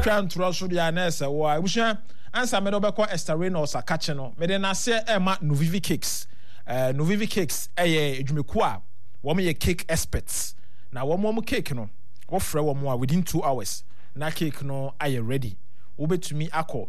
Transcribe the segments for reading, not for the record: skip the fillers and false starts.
twan troso dia na ese wo abusua ansa me do be ko Estareno Osakache no me de na se e ma Novivi Cakes Novivi Cakes edwumeku a wo me ye cake experts na wo mo cake no wo frɛ wo mo a within 2 hours na cake no aye ready wo betumi akọ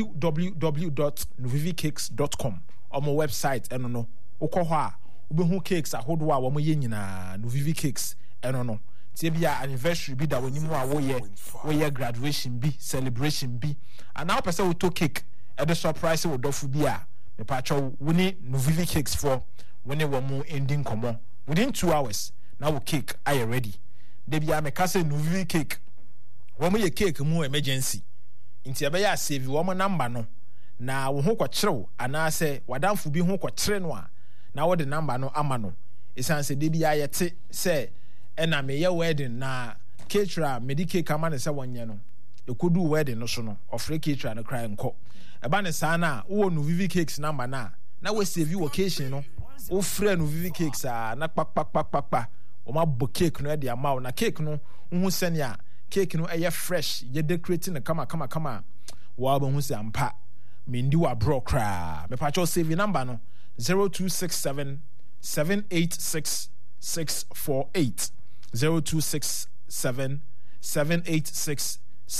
www.novivicakes.com omo website eno no ukọ ho a ubehu cakes ahodo a wo mo ye nyina Novivi Cakes eno no tie bia anniversary bi da woni mu a wo ye graduation bi celebration bi and now person wo to cake e the surprise wo dofu bi a me pa cho woni Novivi Cakes for woni wo mo ending komo within 2 hours now wo cake are you ready de bia me ka say Novivi Cake wo mo ye cake mu emergency nti ebe ya save wo mo number no na wo ho kwakyerew ana se wadamfo bi ho kwakyere no a na wo de number no ama no esan se de bia yete se ena me ye wedding na caterer medical kama ne se wonye no ekodu wedding no so no ofre caterer no cry nko eba ne sa na wo Novivi Cakes number na we save you occasion no wo frɛ Novivi Cakes na kpakpakpakpa o ma bo cake no e de ama na cake no hu sene a cake no e fresh ye decorate na kama wa ba hu se ampa mendi wa bro kra me pa cho save number no 0267 786 648 0267 786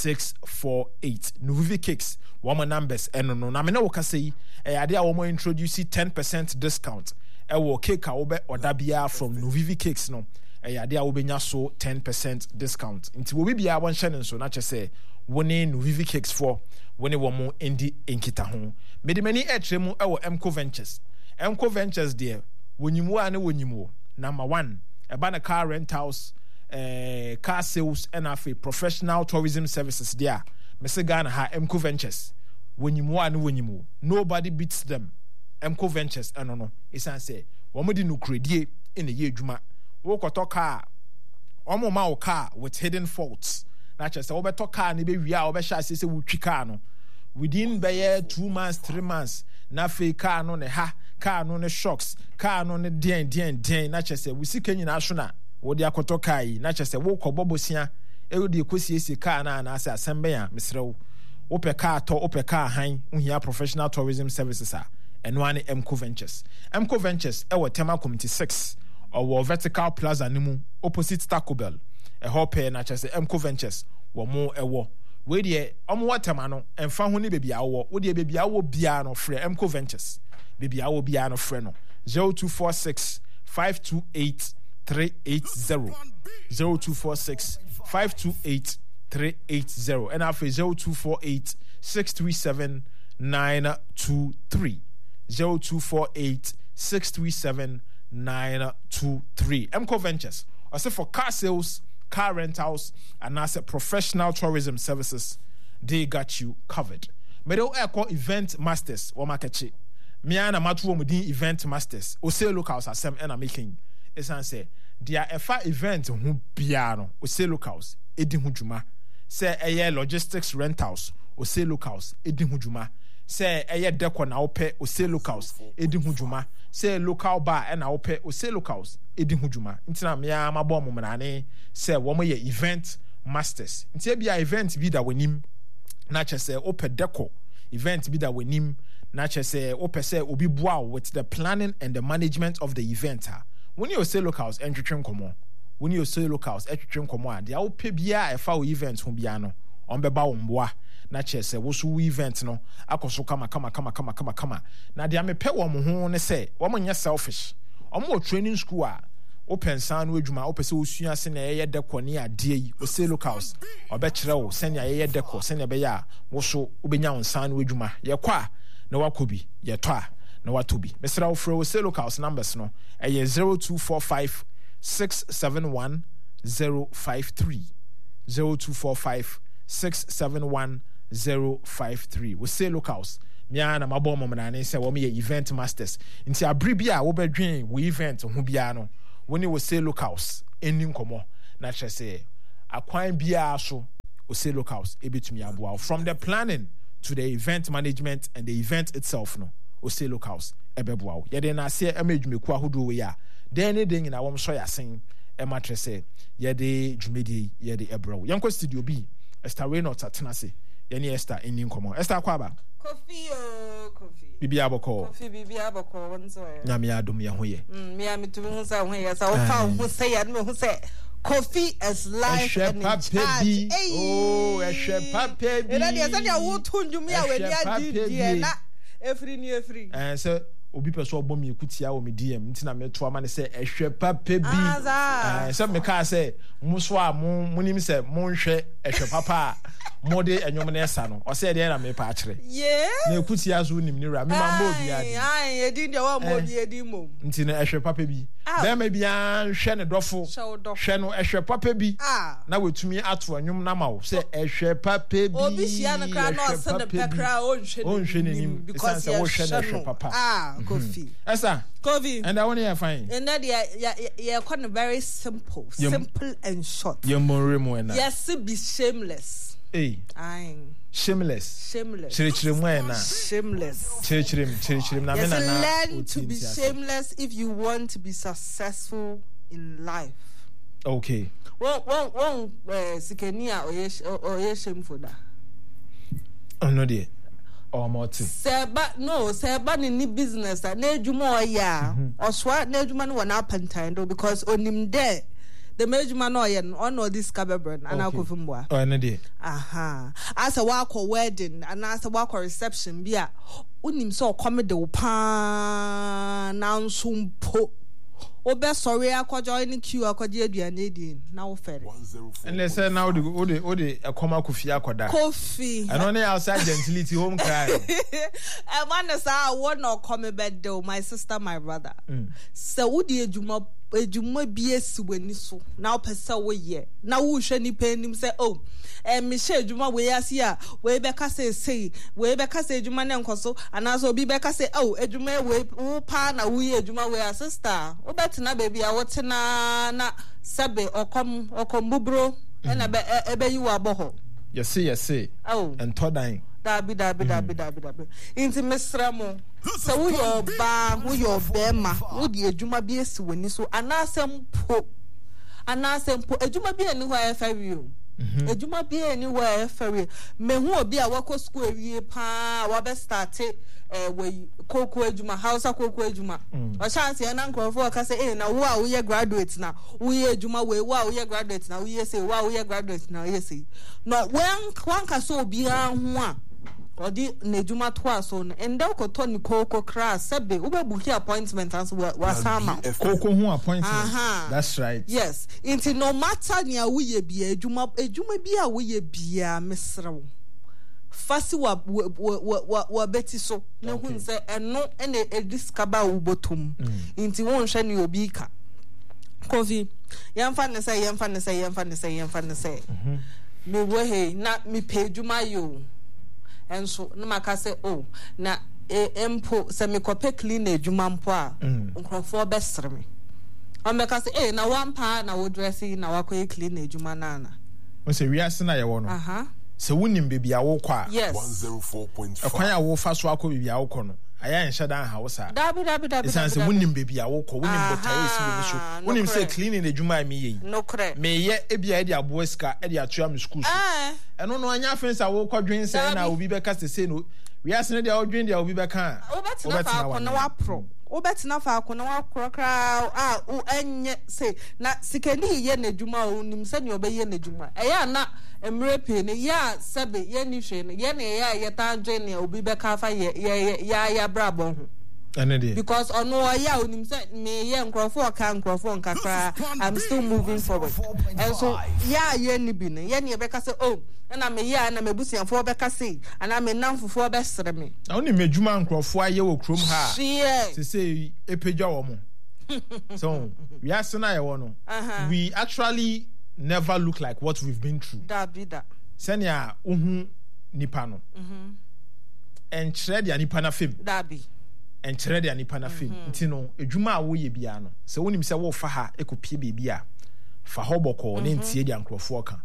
648 Novivi Cakes one more numbers eno no na me na wo ka sei ade a wo mo introduce 10% discount e wo cake a wo be order bia from Novivi Cakes no ade a wo benya so 10% discount nti wo bia won hye ne so na che say woni Novivi Cakes for woni wo mo endi enkita ho medimani etremu e wo Emco Ventures there wonyimu a ne wonyimu number 1 eba na car rentals car sales and afi professional tourism services there Mr. Ghana ha Emco Ventures wonyimu a ne wonyimu nobody beats them Emco Ventures no isan say wo mo di no kredie in ye adwuma wo koto car omo ma wo car with hidden faults na che say wo beto car ne be wia wo be sha say wo twi car no within by 2 months 3 months na fe car no ne ha car no ne shocks car no ne den na che say we sika nyina so na wo di akoto car yi na che say wo kobobosia e wo di ekosiesie car na ase asembe ya misrew wo pe car to wo pe car han uhia professional tourism services a eno ane Emco Ventures e wo Tema Community 6 or Vertical Plaza nimu opposite Taco Bell e ho pe na che say Emco Ventures wo mo ewo we de omo watema no emfa ho ni bebia wo de bebia wo bia no frɛ Emco Ventures bebia wo bia no frɛ no 0246 528 380 0246 528 380 and after 0248 637 923 0248 637 923 Emco Ventures also for car sales, car rentals, and as a professional tourism services, they got you covered. Medo Echo Event Masters, Wamakechi. Miana Matu Mudi Event Masters, Ose Locals, as some and making. As I say, there are a event who piano, Ose Locals, Edi Hujuma. Say a year logistics rentals, Ose Locals, Edi Hujuma. Say a year deco now pay Ose Locals, Edi Hujuma. Say local bar and I'll pay Ose Locals, Edi Hujuma. Intina mia ma bomb manane. Say one more event masters. Intia be a event be that when him nature say open deco event be that when him nature say open say obi boa with the planning and the management of the event. When you say locals entry komo. When you say locals entry komo, they will pay bia a foul event home biano on beba umboa. Nature say wosu event no akoso kama na dia me pe wo mo ho ne say wo mo nya selfish omo training school a open san no adwuma opese osua se na ye deco ne ade yi o say locals obekere wo se na ye deco se na be ya wo so obenya won san no adwuma ye kwa na wakobi ye to a na watobi mesra wo frɛ wo say locals numbers no eye 0245 671 053 0245 671 053 we say locals mia na mabɔ momnane sɛ wo me event masters nti abribia wo badwen we event ho bia no woni we say locals eni nkomo na kyerɛ sɛ akwan bia so we say locals ebetumi aboa from the planning to the event management and the event itself no we say locals ebeboa ye de na se emedwumeku ahodo we ya den ne den na wom so yasen ematrese ye de dwumedi ye de ebro yenko studio bi Esther Reynolds atenase yeni Esther eni nkomo Esther kwaba coffee bibi aboko wonso na me adom ye hoye me am to hu sa ho ye sa wo fa hu say ya me hu say coffee is life and papi oh ehwe papi e na de say ya wo tonjum ya we dia na efri so obi person obom ekutia wo me DM ntina me to ama ne say ehwe papa bi so me ka say mo so a mo nim say mo nhwe ehwe papa mo de enyom na esa no o say de na me pa akere na ekutia zo nim ni ra me ma mo bi ade ai edin de wa mo bi edin mom ntina ehwe papa bi be ma bia nhwe ne dofo hwe no ehwe papa bi na wetumi ato enyom na ma wo say ehwe papa bi obi hia no kra no se ne pekra o nhwe ne nim because wo hwe ne ehwe papa coffee Esa coffee and I want to fine and that yeah quite very simple and short yes be shameless shameless na me na learn to be shameless if you want to be successful in life. Okay. One sikenia or shameful da. Oh no dear. Or more Seba ni business na edwuma oya oswa na edwuma no wana pantan do because onim there the edwuma no oya no this cabebren ana akofumboa oh na dey asa wako wedding ana asa wako reception bia onim so come de wo pa na nsumpo obe sorry akojo ni queue akoje aduane din na wo fere and they say now the akoma kofi akoda coffee and only outside gentility home cry and one is I want no come bed do my sister my brother so wo di ejuma bia siwani so na opesa wo ye na wo hwe ni panim say oh me she ejuma we asia we be ka say we be ka say ejuma ne nkoso ana so obi be ka say oh ejuma we wo pa na wo ye ejuma we sister wo betina baby a wote na sabe okom bubro na be ebe yi wa boho yes oh and todan dabi inti mesramo so wo your ba wo your bema wo di ejuma bi esiwani so anasempo ejuma bi ani ho afawi ejuma bi ani ho afawi mehu obi a wako school awie pa wa be start we koko ejuma Hausa koko ejuma o chance na nkrofo ka say na wo a wo ye graduate na wo ye ejuma we wo a wo ye graduate na wo ye say wo a wo ye graduate na ye say no wan ka so obi ho a odi na ejuma to aso no enda ko ni koko kra sebe wo be book appointment as wa sama koko ho appointment that's right yes into no matter ni a wo ye bia ejuma bia wo ye bia mesrew fasi wa beti so na hun se eno ene discover wo botum into won hwe ni obi ka coffee yemfa ne say me wo he na me pejuma yo enso na maka say oh na empo se me kope clean ejuma mpo a nkrofo besere me o me ka say na wampa na wo dressing na wakoye clean ejuma nana o se wiase na ye wo no se wonim bebi a wo kwa 104.5 akwan a wo fa so akọ bebi a wo kọ no aya nhye dan ha wo sa dabi isan se wonim bebi a wo kọ wonim botaye si wo so wonim se cleaning ejuma mi yi no kre me ye ebia e di abo ska e di atoa me school so eno no anya fen sa wo kọ dwen se na obi be ka se no wiase ne dia wo dwen dia obi be ka obetina fa akọ na wa pro obetina fa akọ na wa krokra o enye se na sikeni ye na ejuma onim se ne obeye na ejuma eya na emre pe ne ya sebe ye ni hwe ne ye ne ya ye ta dwen ne obi be ka fa ya brabo ho because ono ya onim se me ye nkrofo nkakra I'm still moving forward and so ye ni bi ne ye ne be ka say oh na me ya na mebusianfo be ka say ana me namfofo be sere me na oni medjuma nkrofo aye wo krom ha se say epegwa wo mo so we are na ye wo no we actually never look like what we've been through that senia ohun nipa no en chere dia nipa na fem that be en chere dia nipa na fem ntino edwuma a wo ye bia no se wonim se wo fa ha ekopie bebi a fa hoboko ne ntie dia nkrofo ka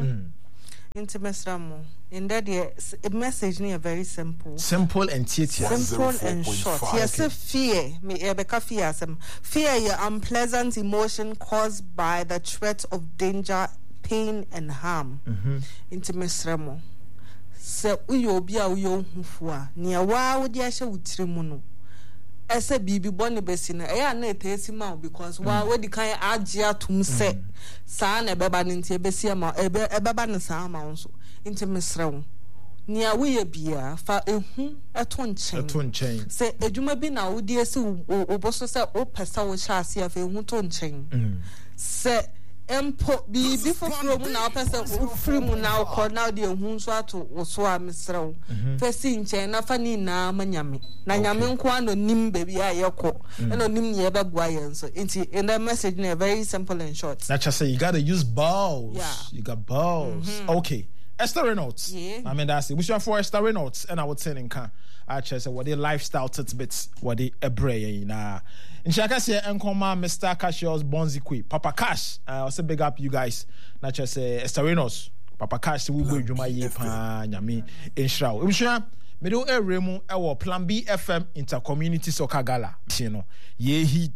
intimesramo in that the message is very simple and tietia simple and short. Yes, fear your unpleasant emotion caused by the threat of danger, pain and harm. Into Mesremo. Se uyobia uyohufua. Nia wa udiasha utrimuno. Ese bibi boni besina. Eya ne tesi ma because wa wedi kan ajia tumse. Saa na ebeba ninti ebesia ma ebeba ne saa ma onso. Into Mesremo. Nia we bia fa ehu eton chen se edwuma bi na wo die se oboso se o pesa wo sha ase afa ehu ton chen se empo bi foforo mu na o pesa o free mu na o ko na de ehu so ato wo so a mesrew fa si nchen na fa ni na manyame na nyame nko ano nim ba bi a yeko eno nim ne ebe bua yen so inti in the message na very simple and short. That's just say you got to use balls. Yeah. You got balls. Okay. Esther Reynolds. Yeah. I mean, that's it. We should for Esther Reynolds, and I would say in can. I just say what they lifestyle tidbits, what they ebre na. In Shaka say Enkoma, Mr. Cassius Bonzikwe, Papa Cash. I also big up you guys. Not just say Esther Reynolds, Papa Cash. We will do my ye pan yami in Shroud. We should middle area mu our Plan B FM Intercommunity Soccer Gala. You know, ye heat